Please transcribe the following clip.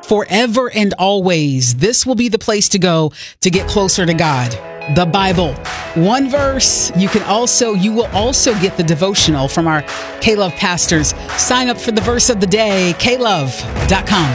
forever and always. This will be the place to go to get closer to God. The Bible. One verse. You will also get the devotional from our K-Love pastors. Sign up for the verse of the day, klove.com.